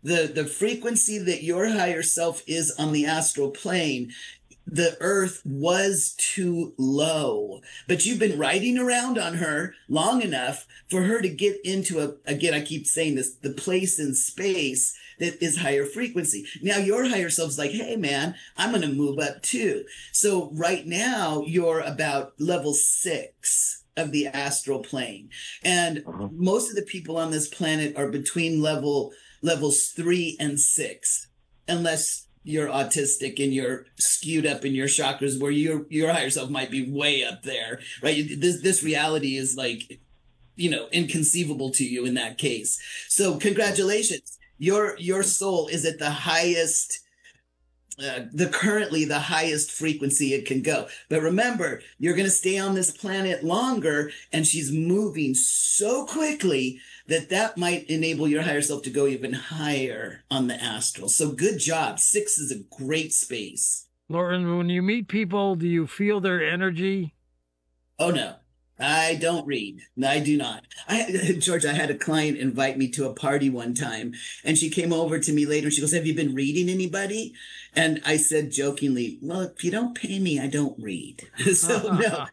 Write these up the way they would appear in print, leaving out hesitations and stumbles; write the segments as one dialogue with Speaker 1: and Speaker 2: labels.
Speaker 1: The frequency that your higher self is on the astral plane, the earth was too low, but you've been riding around on her long enough for her to get into again, I keep saying this, the place in space that is higher frequency. Now your higher self's like, hey man, I'm going to move up too. So right now you're about level 6 of the astral plane. And most of the people on this planet are between levels 3 and 6, unless you're autistic and you're skewed up in your chakras where your higher self might be way up there, right? This reality is like, inconceivable to you in that case. So congratulations. Your soul is at the highest currently the highest frequency it can go. But remember, you're going to stay on this planet longer, and she's moving so quickly that might enable your higher self to go even higher on the astral. So good job. 6 is a great space.
Speaker 2: Lauren, when you meet people, do you feel their energy?
Speaker 1: Oh, no. I don't read. I do not. George, I had a client invite me to a party one time, and she came over to me later. She goes, have you been reading anybody? And I said jokingly, well, if you don't pay me, I don't read. So no,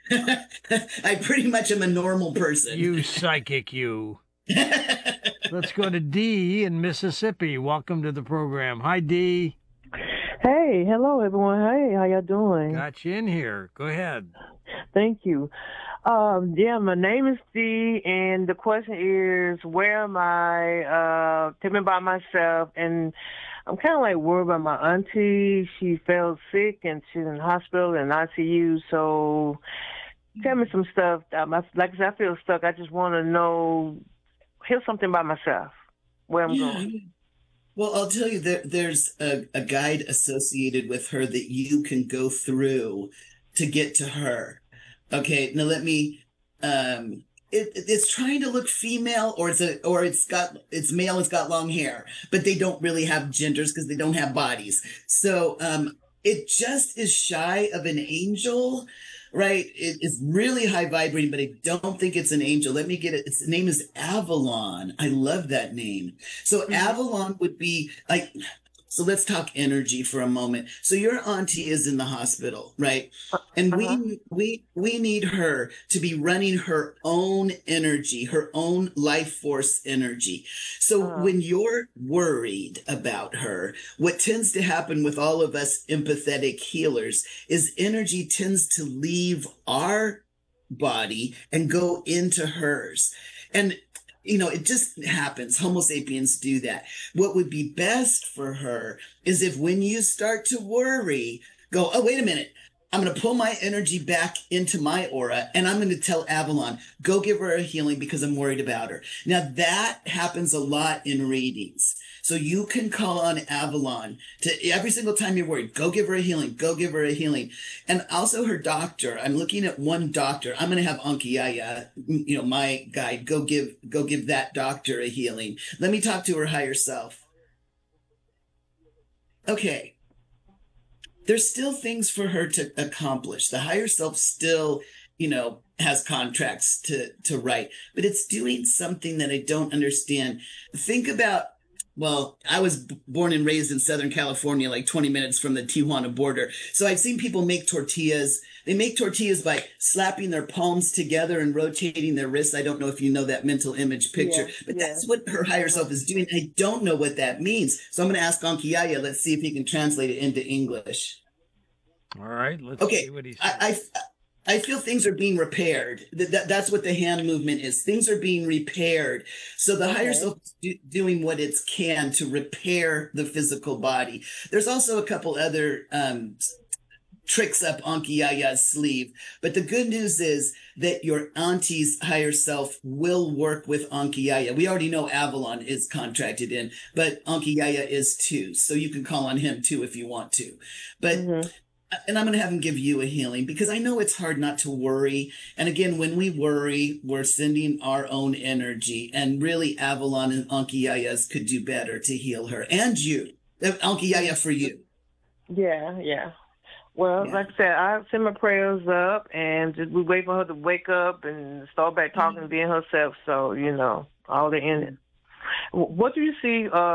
Speaker 1: I pretty much am a normal person.
Speaker 2: You psychic, you. Let's go to Dee in Mississippi. Welcome to the program. Hi, Dee.
Speaker 3: Hey, hello everyone. Hey, how y'all doing?
Speaker 2: Got you in here. Go ahead.
Speaker 3: Thank you. Yeah, my name is Dee, and the question is, where am I? Taking by myself, and I'm kind of like worried about my auntie. She fell sick, and she's in the hospital and ICU. So, tell me some stuff. Like I said, I feel stuck. I just want to know, hear something about myself, where I'm going.
Speaker 1: Well, I'll tell you that there's a guide associated with her that you can go through to get to her. Okay, now let me. It's trying to look female, or it's male. It's got long hair, but they don't really have genders because they don't have bodies. So it just is shy of an angel, right? It is really high vibrating, but I don't think it's an angel. Let me get it. Its name is Avalon. I love that name. So Avalon would be like. So let's talk energy for a moment. So your auntie is in the hospital, right? And we need her to be running her own energy, her own life force energy. So when you're worried about her, what tends to happen with all of us empathetic healers is energy tends to leave our body and go into hers. And it just happens. Homo sapiens do that. What would be best for her is if when you start to worry, go, oh, wait a minute. I'm going to pull my energy back into my aura, and I'm going to tell Avalon, go give her a healing because I'm worried about her. Now that happens a lot in readings. So you can call on Avalon to every single time you're worried, go give her a healing, go give her a healing. And also her doctor. I'm looking at one doctor. I'm going to have Ankiyaya, my guide, go give that doctor a healing. Let me talk to her higher self. Okay. There's still things for her to accomplish. The higher self still, has contracts to write, but it's doing something that I don't understand. Think about, well, I was born and raised in Southern California, like 20 minutes from the Tijuana border. So I've seen people make tortillas. They make tortillas by slapping their palms together and rotating their wrists. I don't know if you know that mental image picture, but that's what her higher self is doing. I don't know what that means. So I'm going to ask Ankiyaya. Let's see if he can translate it into English.
Speaker 2: All right. Let's see what he says.
Speaker 1: I feel things are being repaired. That's what the hand movement is. Things are being repaired. So the higher self is doing what it can to repair the physical body. There's also a couple other tricks up Ankiyaya's sleeve. But the good news is that your auntie's higher self will work with Ankiyaya. We already know Avalon is contracted in, but Ankiyaya is too. So you can call on him too if you want to. But and I'm going to have him give you a healing because I know it's hard not to worry. And again, when we worry, we're sending our own energy. And really, Avalon and Ankiyayas could do better to heal her. And you. Ankiyaya for you.
Speaker 3: Yeah. Well, like I said, I send my prayers up, and just we wait for her to wake up and start back talking, being herself. So, all the in it. What do you see